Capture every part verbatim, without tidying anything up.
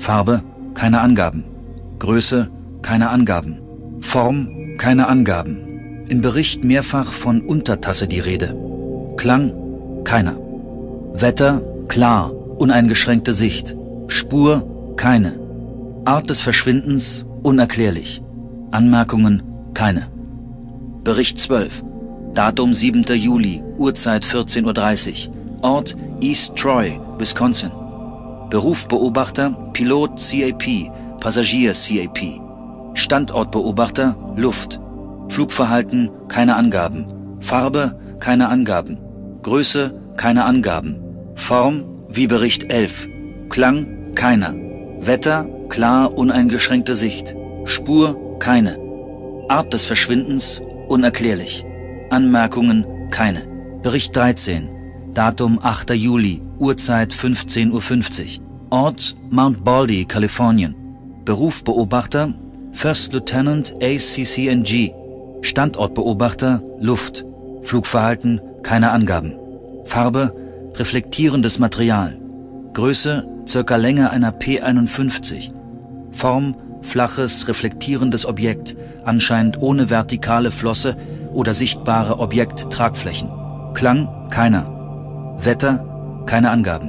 Farbe, keine Angaben. Größe, keine Angaben. Form, keine Angaben. Im Bericht mehrfach von Untertasse die Rede. Klang, keiner. Wetter, klar, uneingeschränkte Sicht. Spur, keine. Art des Verschwindens, unerklärlich. Anmerkungen, keine. Bericht zwölf. Datum siebter Juli, Uhrzeit vierzehn Uhr dreißig. Ort East Troy, Wisconsin. Beruf Beobachter, Pilot C A P, Passagier C A P. Standort Beobachter, Luft. Flugverhalten, keine Angaben. Farbe, keine Angaben. Größe, keine Angaben. Form, wie Bericht elf. Klang, keiner. Wetter, klar, uneingeschränkte Sicht. Spur, keine. Art des Verschwindens, unerklärlich. Anmerkungen, keine. Bericht dreizehn. Datum achter Juli, Uhrzeit fünfzehn Uhr fünfzig. Ort Mount Baldy, Kalifornien. Beruf Beobachter, First Lieutenant A C C N G. Standort Beobachter, Luft. Flugverhalten, keine Angaben. Farbe, reflektierendes Material. Größe, circa Länge einer P einundfünfzig. Form, flaches, reflektierendes Objekt, anscheinend ohne vertikale Flosse oder sichtbare Objekttragflächen. Klang, keiner. Wetter, keine Angaben.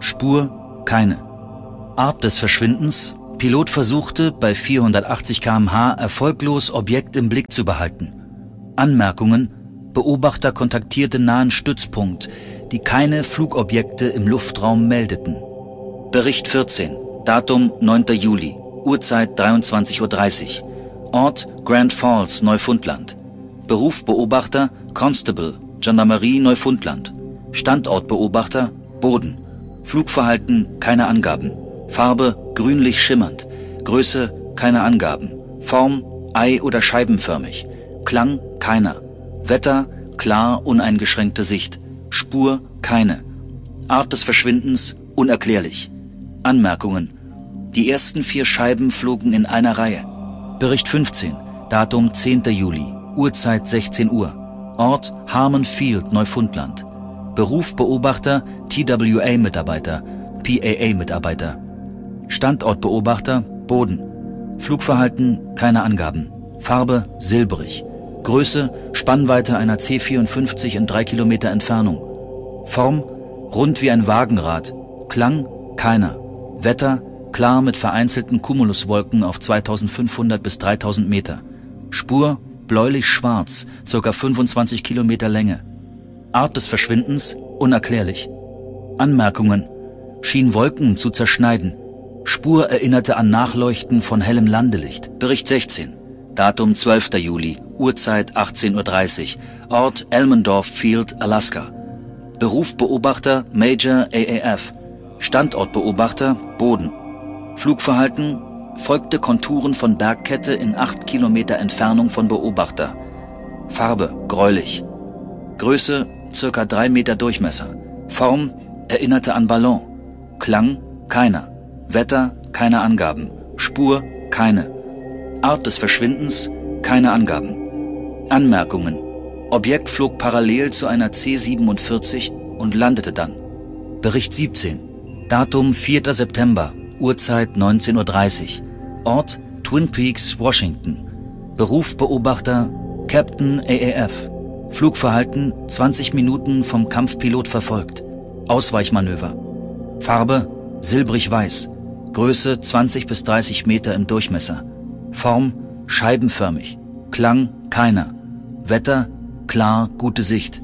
Spur, keine. Art des Verschwindens, Pilot versuchte, bei vierhundertachtzig Kilometer pro Stunde erfolglos Objekt im Blick zu behalten. Anmerkungen, Beobachter kontaktierte nahen Stützpunkt, die keine Flugobjekte im Luftraum meldeten. Bericht vierzehn, Datum neunter Juli, Uhrzeit dreiundzwanzig Uhr dreißig. Ort Grand Falls, Neufundland. Beruf Beobachter, Constable, Gendarmerie Neufundland. Standort Beobachter, Boden. Flugverhalten, keine Angaben. Farbe, grünlich schimmernd. Größe, keine Angaben. Form, ei- oder scheibenförmig. Klang, keiner. Wetter, klar, uneingeschränkte Sicht. Spur, keine. Art des Verschwindens, unerklärlich. Anmerkungen. Die ersten vier Scheiben flogen in einer Reihe. Bericht fünfzehn, Datum zehnter Juli, Uhrzeit sechzehn Uhr. Ort Harmon Field, Neufundland. Beruf Beobachter, T W A-Mitarbeiter, P A A-Mitarbeiter. Standort Beobachter, Boden. Flugverhalten, keine Angaben. Farbe, silbrig. Größe, Spannweite einer C vierundfünfzig in drei Kilometer Entfernung. Form, rund wie ein Wagenrad. Klang, keiner. Wetter, klar mit vereinzelten Cumuluswolken auf zweitausendfünfhundert bis dreitausend Meter. Spur, bläulich-schwarz, ca. fünfundzwanzig Kilometer Länge. Art des Verschwindens, unerklärlich. Anmerkungen, schien Wolken zu zerschneiden. Spur erinnerte an Nachleuchten von hellem Landelicht. Bericht sechzehn, Datum zwölfter Juli, Uhrzeit achtzehn Uhr dreißig. Ort Elmendorf Field, Alaska. Beruf Beobachter, Major A A F. Standort Beobachter, Boden. Flugverhalten, folgte Konturen von Bergkette in acht Kilometer Entfernung von Beobachter. Farbe, gräulich. Größe, circa drei Meter Durchmesser. Form, erinnerte an Ballon. Klang, keiner. Wetter, keine Angaben. Spur, keine. Art des Verschwindens, keine Angaben. Anmerkungen. Objekt flog parallel zu einer C siebenundvierzig und landete dann. Bericht siebzehn. Datum vierter September, Uhrzeit neunzehn Uhr dreißig. Ort Twin Peaks, Washington. Beruf Beobachter, Captain A A F. Flugverhalten zwanzig Minuten vom Kampfpilot verfolgt. Ausweichmanöver. Farbe silbrig-weiß. Größe zwanzig bis dreißig Meter im Durchmesser. Form scheibenförmig. Klang keiner. Wetter klar, gute Sicht.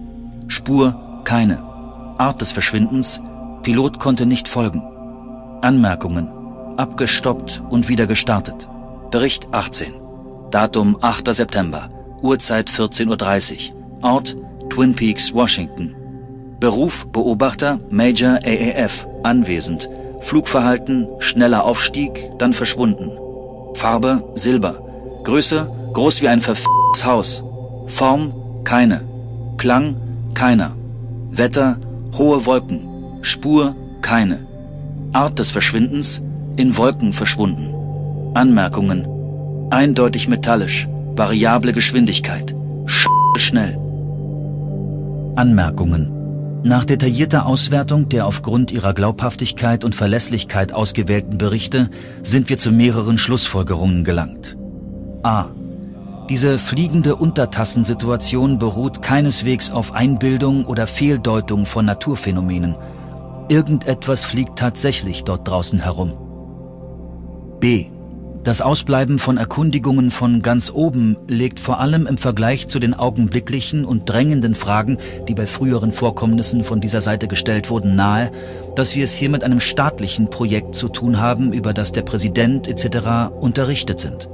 Spur keine. Art des Verschwindens, Pilot konnte nicht folgen. Anmerkungen, abgestoppt und wieder gestartet. Bericht achtzehn. Datum achter September, Uhrzeit vierzehn Uhr dreißig. Ort Twin Peaks, Washington. Beruf Beobachter, Major A A F, anwesend. Flugverhalten, schneller Aufstieg, dann verschwunden. Farbe silber. Größe groß wie ein verf***tes Haus. Form keine. Klang keiner. Wetter hohe Wolken. Spur keine. Art des Verschwindens in Wolken verschwunden. Anmerkungen, eindeutig metallisch, variable Geschwindigkeit, sch schnell. Anmerkungen, Nach detaillierter Auswertung der aufgrund ihrer Glaubhaftigkeit und Verlässlichkeit ausgewählten Berichte sind wir zu mehreren Schlussfolgerungen gelangt. A. Diese fliegende Untertassensituation beruht keineswegs auf Einbildung oder Fehldeutung von Naturphänomenen. Irgendetwas fliegt tatsächlich dort draußen herum. B. Das Ausbleiben von Erkundigungen von ganz oben legt vor allem im Vergleich zu den augenblicklichen und drängenden Fragen, die bei früheren Vorkommnissen von dieser Seite gestellt wurden, nahe, dass wir es hier mit einem staatlichen Projekt zu tun haben, über das der Präsident et cetera unterrichtet sind.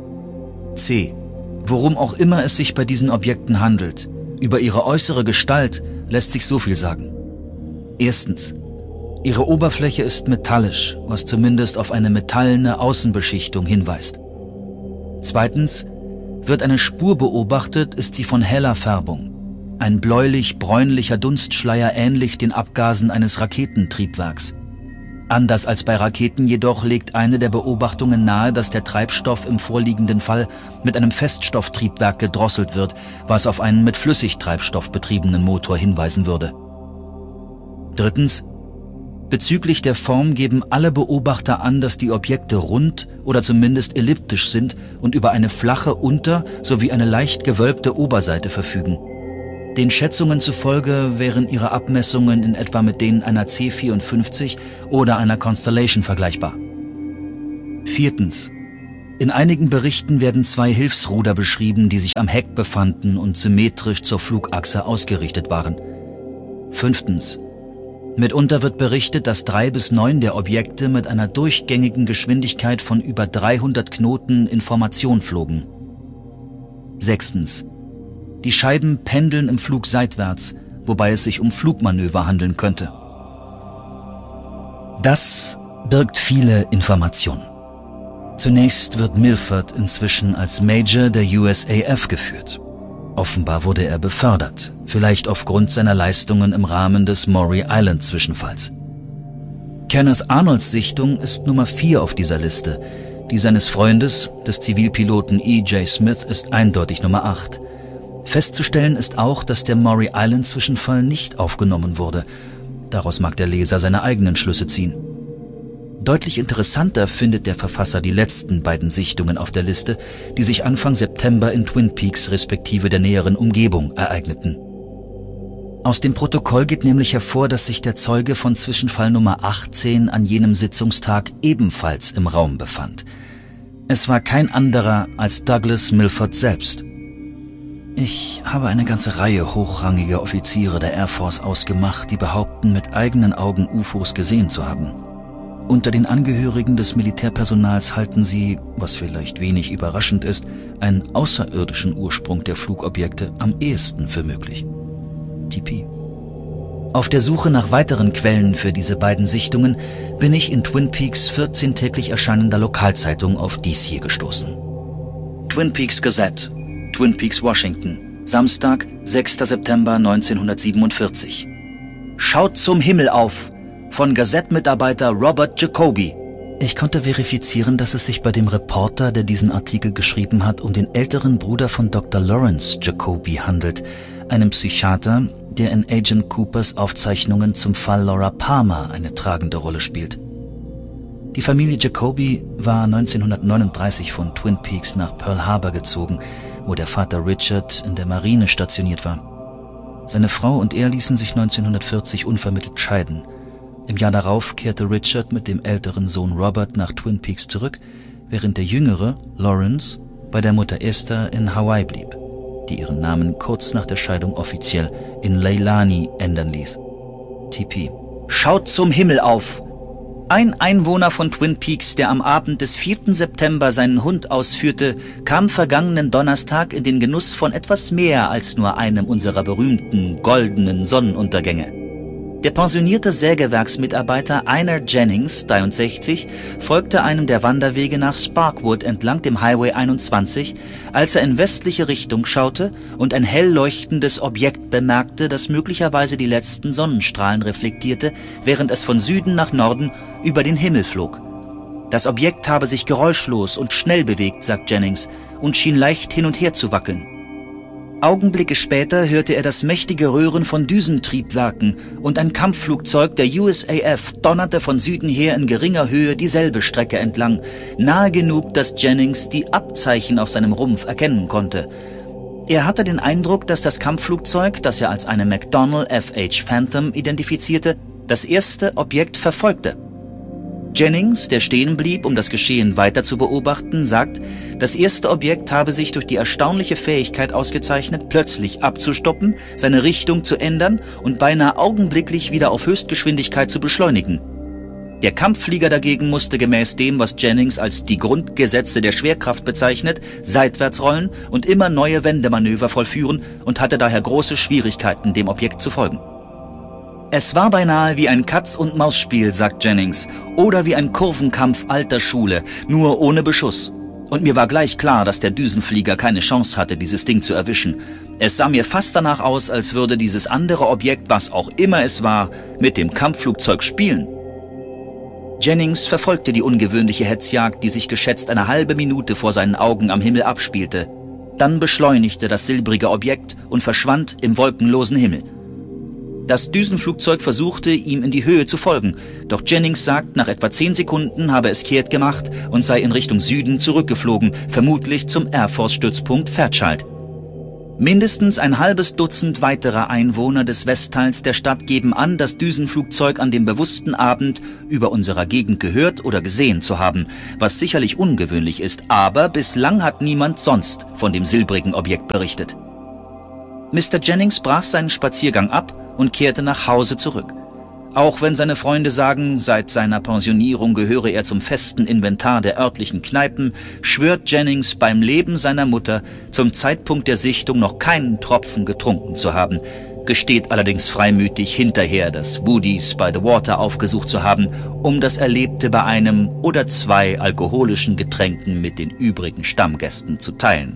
C. Worum auch immer es sich bei diesen Objekten handelt, über ihre äußere Gestalt lässt sich so viel sagen. Erstens. Ihre Oberfläche ist metallisch, was zumindest auf eine metallene Außenbeschichtung hinweist. Zweitens, wird eine Spur beobachtet, ist sie von heller Färbung. Ein bläulich-bräunlicher Dunstschleier ähnlich den Abgasen eines Raketentriebwerks. Anders als bei Raketen jedoch legt eine der Beobachtungen nahe, dass der Treibstoff im vorliegenden Fall mit einem Feststofftriebwerk gedrosselt wird, was auf einen mit Flüssigtreibstoff betriebenen Motor hinweisen würde. Drittens, bezüglich der Form geben alle Beobachter an, dass die Objekte rund oder zumindest elliptisch sind und über eine flache Unter- sowie eine leicht gewölbte Oberseite verfügen. Den Schätzungen zufolge wären ihre Abmessungen in etwa mit denen einer C vierundfünfzig oder einer Constellation vergleichbar. Viertens. In einigen Berichten werden zwei Hilfsruder beschrieben, die sich am Heck befanden und symmetrisch zur Flugachse ausgerichtet waren. Fünftens. Mitunter wird berichtet, dass drei bis neun der Objekte mit einer durchgängigen Geschwindigkeit von über dreihundert Knoten in Formation flogen. Sechstens. Die Scheiben pendeln im Flug seitwärts, wobei es sich um Flugmanöver handeln könnte. Das birgt viele Informationen. Zunächst wird Milford inzwischen als Major der U S A F geführt. Offenbar wurde er befördert, vielleicht aufgrund seiner Leistungen im Rahmen des Maury Island Zwischenfalls. Kenneth Arnolds Sichtung ist Nummer vier auf dieser Liste. Die seines Freundes, des Zivilpiloten E J Smith, ist eindeutig Nummer acht. Festzustellen ist auch, dass der Maury Island Zwischenfall nicht aufgenommen wurde. Daraus mag der Leser seine eigenen Schlüsse ziehen. Deutlich interessanter findet der Verfasser die letzten beiden Sichtungen auf der Liste, die sich Anfang September in Twin Peaks respektive der näheren Umgebung ereigneten. Aus dem Protokoll geht nämlich hervor, dass sich der Zeuge von Zwischenfall Nummer achtzehn an jenem Sitzungstag ebenfalls im Raum befand. Es war kein anderer als Douglas Milford selbst. Ich habe eine ganze Reihe hochrangiger Offiziere der Air Force ausgemacht, die behaupten, mit eigenen Augen U F Os gesehen zu haben. Unter den Angehörigen des Militärpersonals halten sie, was vielleicht wenig überraschend ist, einen außerirdischen Ursprung der Flugobjekte am ehesten für möglich. T P. Auf der Suche nach weiteren Quellen für diese beiden Sichtungen bin ich in Twin Peaks vierzehntäglich erscheinender Lokalzeitung auf dies hier gestoßen. Twin Peaks Gazette, Twin Peaks, Washington, Samstag, sechster September neunzehnhundertsiebenundvierzig. Schaut zum Himmel auf! Von Gazette-Mitarbeiter Robert Jacoby. Ich konnte verifizieren, dass es sich bei dem Reporter, der diesen Artikel geschrieben hat, um den älteren Bruder von Doktor Lawrence Jacoby handelt, einem Psychiater, der in Agent Coopers Aufzeichnungen zum Fall Laura Palmer eine tragende Rolle spielt. Die Familie Jacoby war neunzehnhundertneununddreißig von Twin Peaks nach Pearl Harbor gezogen, wo der Vater Richard in der Marine stationiert war. Seine Frau und er ließen sich neunzehnhundertvierzig unvermittelt scheiden. Im Jahr darauf kehrte Richard mit dem älteren Sohn Robert nach Twin Peaks zurück, während der jüngere, Lawrence, bei der Mutter Esther in Hawaii blieb, die ihren Namen kurz nach der Scheidung offiziell in Leilani ändern ließ. T P. Schaut zum Himmel auf! Ein Einwohner von Twin Peaks, der am Abend des vierten September seinen Hund ausführte, kam vergangenen Donnerstag in den Genuss von etwas mehr als nur einem unserer berühmten goldenen Sonnenuntergänge. Der pensionierte Sägewerksmitarbeiter Einar Jennings, dreiundsechzig, folgte einem der Wanderwege nach Sparkwood entlang dem Highway einundzwanzig, als er in westliche Richtung schaute und ein hell leuchtendes Objekt bemerkte, das möglicherweise die letzten Sonnenstrahlen reflektierte, während es von Süden nach Norden über den Himmel flog. Das Objekt habe sich geräuschlos und schnell bewegt, sagt Jennings, und schien leicht hin und her zu wackeln. Augenblicke später hörte er das mächtige Röhren von Düsentriebwerken und ein Kampfflugzeug der U S A F donnerte von Süden her in geringer Höhe dieselbe Strecke entlang, nahe genug, dass Jennings die Abzeichen auf seinem Rumpf erkennen konnte. Er hatte den Eindruck, dass das Kampfflugzeug, das er als eine McDonnell F H Phantom identifizierte, das erste Objekt verfolgte. Jennings, der stehen blieb, um das Geschehen weiter zu beobachten, sagt, das erste Objekt habe sich durch die erstaunliche Fähigkeit ausgezeichnet, plötzlich abzustoppen, seine Richtung zu ändern und beinahe augenblicklich wieder auf Höchstgeschwindigkeit zu beschleunigen. Der Kampfflieger dagegen musste gemäß dem, was Jennings als die Grundgesetze der Schwerkraft bezeichnet, seitwärts rollen und immer neue Wendemanöver vollführen und hatte daher große Schwierigkeiten, dem Objekt zu folgen. Es war beinahe wie ein Katz-und-Maus-Spiel, sagt Jennings, oder wie ein Kurvenkampf alter Schule, nur ohne Beschuss. Und mir war gleich klar, dass der Düsenflieger keine Chance hatte, dieses Ding zu erwischen. Es sah mir fast danach aus, als würde dieses andere Objekt, was auch immer es war, mit dem Kampfflugzeug spielen. Jennings verfolgte die ungewöhnliche Hetzjagd, die sich geschätzt eine halbe Minute vor seinen Augen am Himmel abspielte. Dann beschleunigte das silbrige Objekt und verschwand im wolkenlosen Himmel. Das Düsenflugzeug versuchte, ihm in die Höhe zu folgen, doch Jennings sagt, nach etwa zehn Sekunden habe es kehrt gemacht und sei in Richtung Süden zurückgeflogen, vermutlich zum Air Force-Stützpunkt Fairchild. Mindestens ein halbes Dutzend weiterer Einwohner des Westteils der Stadt geben an, das Düsenflugzeug an dem bewussten Abend über unserer Gegend gehört oder gesehen zu haben, was sicherlich ungewöhnlich ist, aber bislang hat niemand sonst von dem silbrigen Objekt berichtet. Mister Jennings brach seinen Spaziergang ab und kehrte nach Hause zurück. Auch wenn seine Freunde sagen, seit seiner Pensionierung gehöre er zum festen Inventar der örtlichen Kneipen, schwört Jennings beim Leben seiner Mutter, zum Zeitpunkt der Sichtung noch keinen Tropfen getrunken zu haben, gesteht allerdings freimütig hinterher, das Woody's by the Water aufgesucht zu haben, um das Erlebte bei einem oder zwei alkoholischen Getränken mit den übrigen Stammgästen zu teilen.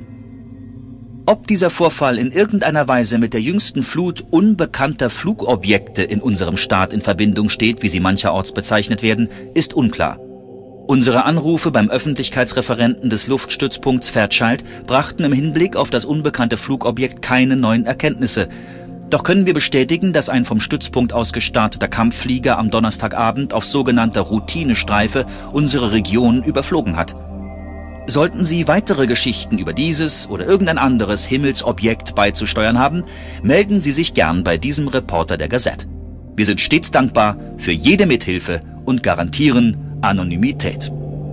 Ob dieser Vorfall in irgendeiner Weise mit der jüngsten Flut unbekannter Flugobjekte in unserem Staat in Verbindung steht, wie sie mancherorts bezeichnet werden, ist unklar. Unsere Anrufe beim Öffentlichkeitsreferenten des Luftstützpunkts Fairchild brachten im Hinblick auf das unbekannte Flugobjekt keine neuen Erkenntnisse. Doch können wir bestätigen, dass ein vom Stützpunkt aus gestarteter Kampfflieger am Donnerstagabend auf sogenannter Routinestreife unsere Region überflogen hat. Sollten Sie weitere Geschichten über dieses oder irgendein anderes Himmelsobjekt beizusteuern haben, melden Sie sich gern bei diesem Reporter der Gazette. Wir sind stets dankbar für jede Mithilfe und garantieren Anonymität.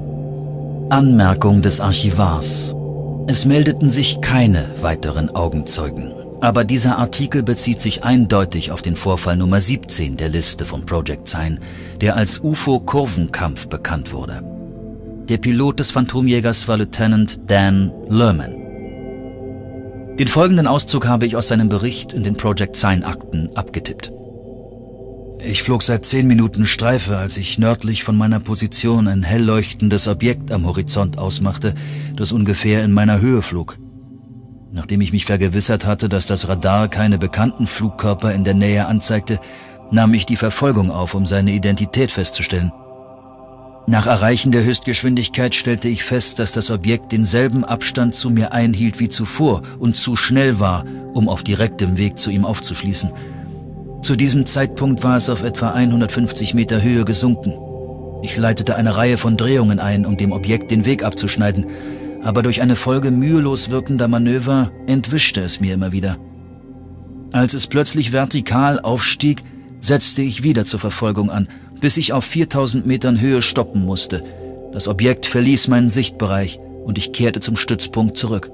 Anmerkung des Archivars. Es meldeten sich keine weiteren Augenzeugen, aber dieser Artikel bezieht sich eindeutig auf den Vorfall Nummer siebzehn der Liste von Project Sign, der als U F O-Kurvenkampf bekannt wurde. Der Pilot des Phantomjägers war Lieutenant Dan Lerman. Den folgenden Auszug habe ich aus seinem Bericht in den Project Sign-Akten abgetippt. Ich flog seit zehn Minuten Streife, als ich nördlich von meiner Position ein hell leuchtendes Objekt am Horizont ausmachte, das ungefähr in meiner Höhe flog. Nachdem ich mich vergewissert hatte, dass das Radar keine bekannten Flugkörper in der Nähe anzeigte, nahm ich die Verfolgung auf, um seine Identität festzustellen. Nach Erreichen der Höchstgeschwindigkeit stellte ich fest, dass das Objekt denselben Abstand zu mir einhielt wie zuvor und zu schnell war, um auf direktem Weg zu ihm aufzuschließen. Zu diesem Zeitpunkt war es auf etwa hundertfünfzig Meter Höhe gesunken. Ich leitete eine Reihe von Drehungen ein, um dem Objekt den Weg abzuschneiden, aber durch eine Folge mühelos wirkender Manöver entwischte es mir immer wieder. Als es plötzlich vertikal aufstieg, setzte ich wieder zur Verfolgung an, bis ich auf viertausend Metern Höhe stoppen musste. Das Objekt verließ meinen Sichtbereich und ich kehrte zum Stützpunkt zurück.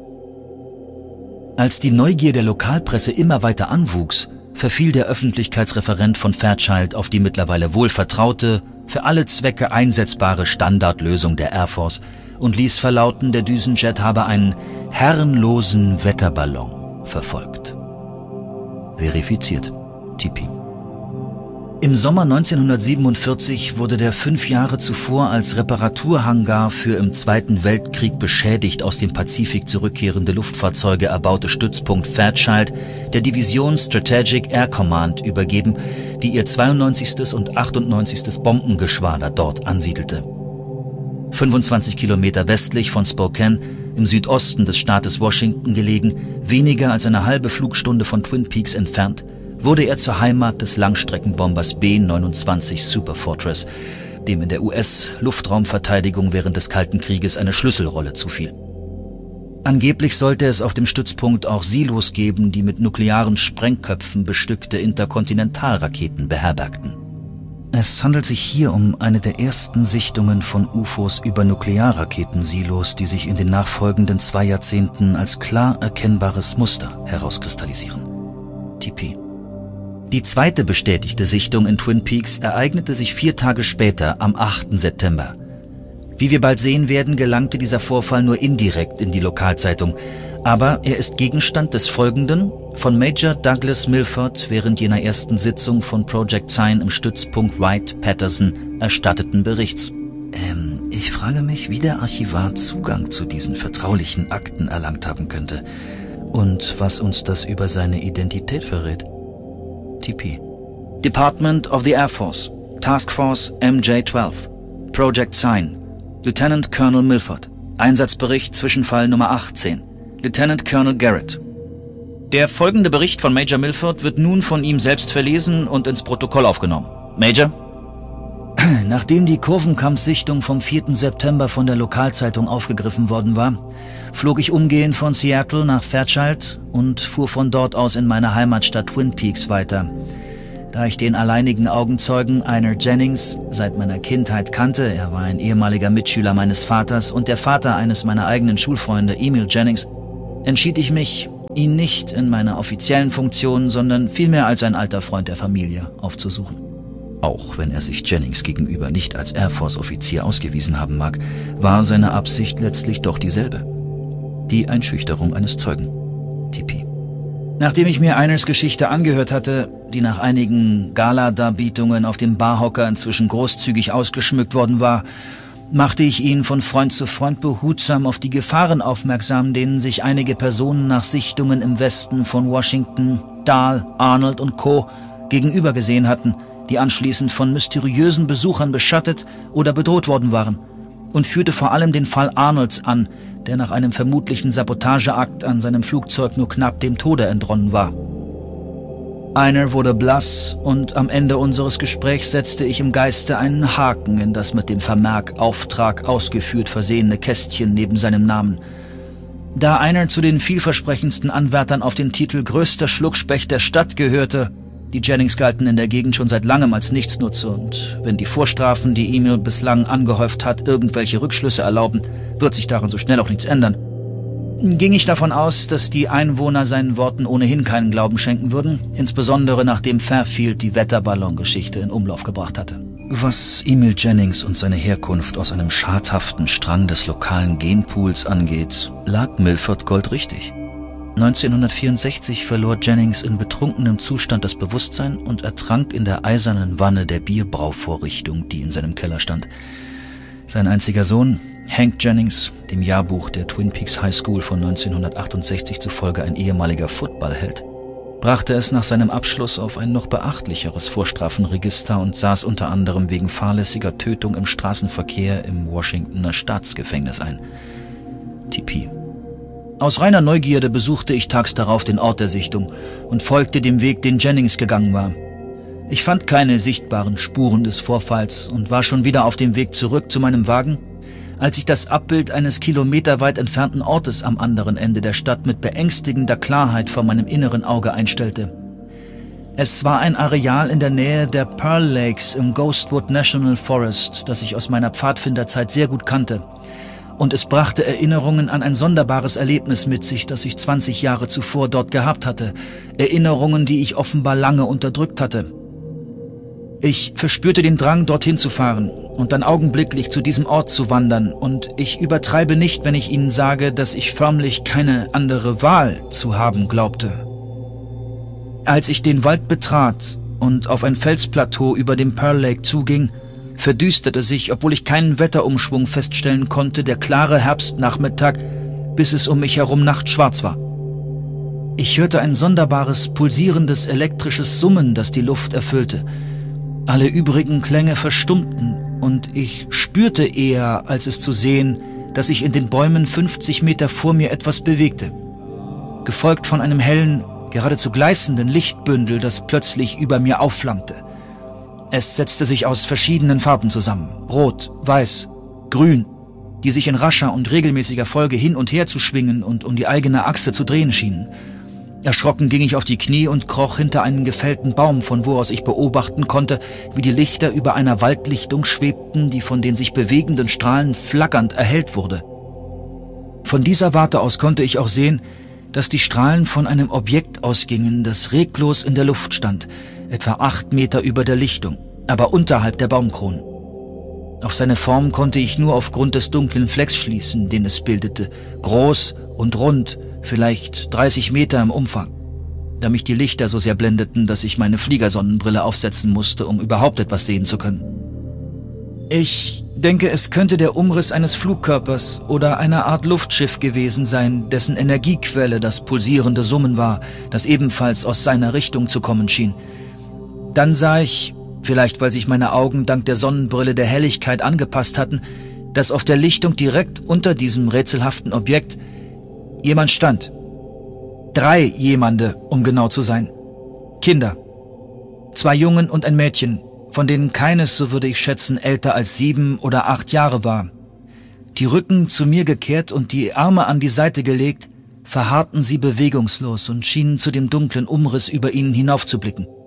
Als die Neugier der Lokalpresse immer weiter anwuchs, verfiel der Öffentlichkeitsreferent von Fairchild auf die mittlerweile wohlvertraute, für alle Zwecke einsetzbare Standardlösung der Air Force und ließ verlauten, der Düsenjet habe einen herrenlosen Wetterballon verfolgt. Verifiziert. Tipi. Im Sommer neunzehnhundertsiebenundvierzig wurde der fünf Jahre zuvor als Reparaturhangar für im Zweiten Weltkrieg beschädigt aus dem Pazifik zurückkehrende Luftfahrzeuge erbaute Stützpunkt Fairchild der Division Strategic Air Command übergeben, die ihr zweiundneunzigstes und achtundneunzigstes Bombengeschwader dort ansiedelte. fünfundzwanzig Kilometer westlich von Spokane, im Südosten des Staates Washington gelegen, weniger als eine halbe Flugstunde von Twin Peaks entfernt, wurde er zur Heimat des Langstreckenbombers B neunundzwanzig Superfortress, dem in der U S-Luftraumverteidigung während des Kalten Krieges eine Schlüsselrolle zufiel. Angeblich sollte es auf dem Stützpunkt auch Silos geben, die mit nuklearen Sprengköpfen bestückte Interkontinentalraketen beherbergten. Es handelt sich hier um eine der ersten Sichtungen von U F Os über Nuklearraketensilos, die sich in den nachfolgenden zwei Jahrzehnten als klar erkennbares Muster herauskristallisieren. T P. Die zweite bestätigte Sichtung in Twin Peaks ereignete sich vier Tage später, am achten September. Wie wir bald sehen werden, gelangte dieser Vorfall nur indirekt in die Lokalzeitung, aber er ist Gegenstand des folgenden, von Major Douglas Milford während jener ersten Sitzung von Project Sign im Stützpunkt Wright-Patterson erstatteten Berichts. Ähm, ich frage mich, wie der Archivar Zugang zu diesen vertraulichen Akten erlangt haben könnte und was uns das über seine Identität verrät. T P. Department of the Air Force, Task Force M J zwölf, Project Sign, Lieutenant Colonel Milford, Einsatzbericht Zwischenfall Nummer achtzehn, Lieutenant Colonel Garrett. Der folgende Bericht von Major Milford wird nun von ihm selbst verlesen und ins Protokoll aufgenommen. Major? Nachdem die Kurvenkampfsichtung vom vierten September von der Lokalzeitung aufgegriffen worden war, flog ich umgehend von Seattle nach Fairchild und fuhr von dort aus in meine Heimatstadt Twin Peaks weiter. Da ich den alleinigen Augenzeugen Einar Jennings seit meiner Kindheit kannte, er war ein ehemaliger Mitschüler meines Vaters und der Vater eines meiner eigenen Schulfreunde, Emil Jennings, entschied ich mich, ihn nicht in meiner offiziellen Funktion, sondern vielmehr als ein alter Freund der Familie aufzusuchen. Auch wenn er sich Jennings gegenüber nicht als Air Force-Offizier ausgewiesen haben mag, war seine Absicht letztlich doch dieselbe. Die Einschüchterung eines Zeugen. T P. Nachdem ich mir Einars Geschichte angehört hatte, die nach einigen Gala-Darbietungen auf dem Barhocker inzwischen großzügig ausgeschmückt worden war, machte ich ihn von Freund zu Freund behutsam auf die Gefahren aufmerksam, denen sich einige Personen nach Sichtungen im Westen von Washington, Dahl, Arnold und Co. gegenüber gesehen hatten, die anschließend von mysteriösen Besuchern beschattet oder bedroht worden waren, und führte vor allem den Fall Arnolds an, der nach einem vermutlichen Sabotageakt an seinem Flugzeug nur knapp dem Tode entronnen war. Einar wurde blass und am Ende unseres Gesprächs setzte ich im Geiste einen Haken in das mit dem Vermerk Auftrag ausgeführt versehene Kästchen neben seinem Namen. Da Einar zu den vielversprechendsten Anwärtern auf den Titel größter Schluckspecht der Stadt gehörte, die Jennings galten in der Gegend schon seit langem als Nichtsnutze, und wenn die Vorstrafen, die Emil bislang angehäuft hat, irgendwelche Rückschlüsse erlauben, wird sich daran so schnell auch nichts ändern. Ging ich davon aus, dass die Einwohner seinen Worten ohnehin keinen Glauben schenken würden, insbesondere nachdem Fairfield die Wetterballongeschichte in Umlauf gebracht hatte. Was Emil Jennings und seine Herkunft aus einem schadhaften Strang des lokalen Genpools angeht, lag Milford goldrichtig. neunzehnhundertvierundsechzig verlor Jennings in betrunkenem Zustand das Bewusstsein und ertrank in der eisernen Wanne der Bierbrauvorrichtung, die in seinem Keller stand. Sein einziger Sohn, Hank Jennings, dem Jahrbuch der Twin Peaks High School von neunzehnhundertachtundsechzig zufolge ein ehemaliger Footballheld, brachte es nach seinem Abschluss auf ein noch beachtlicheres Vorstrafenregister und saß unter anderem wegen fahrlässiger Tötung im Straßenverkehr im Washingtoner Staatsgefängnis ein. T P. Aus reiner Neugierde besuchte ich tags darauf den Ort der Sichtung und folgte dem Weg, den Jennings gegangen war. Ich fand keine sichtbaren Spuren des Vorfalls und war schon wieder auf dem Weg zurück zu meinem Wagen, als ich das Abbild eines kilometerweit entfernten Ortes am anderen Ende der Stadt mit beängstigender Klarheit vor meinem inneren Auge einstellte. Es war ein Areal in der Nähe der Pearl Lakes im Ghostwood National Forest, das ich aus meiner Pfadfinderzeit sehr gut kannte. Und es brachte Erinnerungen an ein sonderbares Erlebnis mit sich, das ich zwanzig Jahre zuvor dort gehabt hatte. Erinnerungen, die ich offenbar lange unterdrückt hatte. Ich verspürte den Drang, dorthin zu fahren und dann augenblicklich zu diesem Ort zu wandern. Und ich übertreibe nicht, wenn ich Ihnen sage, dass ich förmlich keine andere Wahl zu haben glaubte. Als ich den Wald betrat und auf ein Felsplateau über dem Pearl Lake zuging, verdüsterte sich, obwohl ich keinen Wetterumschwung feststellen konnte, der klare Herbstnachmittag, bis es um mich herum nachtschwarz war. Ich hörte ein sonderbares, pulsierendes elektrisches Summen, das die Luft erfüllte. Alle übrigen Klänge verstummten, und ich spürte eher, als es zu sehen, dass sich in den Bäumen fünfzig Meter vor mir etwas bewegte. Gefolgt von einem hellen, geradezu gleißenden Lichtbündel, das plötzlich über mir aufflammte. Es setzte sich aus verschiedenen Farben zusammen. Rot, weiß, grün, die sich in rascher und regelmäßiger Folge hin und her zu schwingen und um die eigene Achse zu drehen schienen. Erschrocken ging ich auf die Knie und kroch hinter einen gefällten Baum, von wo aus ich beobachten konnte, wie die Lichter über einer Waldlichtung schwebten, die von den sich bewegenden Strahlen flackernd erhellt wurde. Von dieser Warte aus konnte ich auch sehen, dass die Strahlen von einem Objekt ausgingen, das reglos in der Luft stand, etwa acht Meter über der Lichtung, aber unterhalb der Baumkronen. Auf seine Form konnte ich nur aufgrund des dunklen Flecks schließen, den es bildete, groß und rund, vielleicht dreißig Meter im Umfang, da mich die Lichter so sehr blendeten, dass ich meine Fliegersonnenbrille aufsetzen musste, um überhaupt etwas sehen zu können. Ich denke, es könnte der Umriss eines Flugkörpers oder einer Art Luftschiff gewesen sein, dessen Energiequelle das pulsierende Summen war, das ebenfalls aus seiner Richtung zu kommen schien. Dann sah ich, vielleicht weil sich meine Augen dank der Sonnenbrille der Helligkeit angepasst hatten, dass auf der Lichtung direkt unter diesem rätselhaften Objekt jemand stand. Drei Jemande, um genau zu sein. Kinder. Zwei Jungen und ein Mädchen, von denen keines, so würde ich schätzen, älter als sieben oder acht Jahre war. Die Rücken zu mir gekehrt und die Arme an die Seite gelegt, verharrten sie bewegungslos und schienen zu dem dunklen Umriss über ihnen hinaufzublicken.